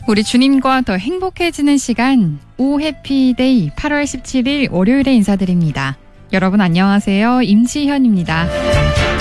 우리 주님과 더 행복해지는 시간, 오 해피데이 8월 17일 월요일에 인사드립니다. 여러분 안녕하세요. 임지현입니다.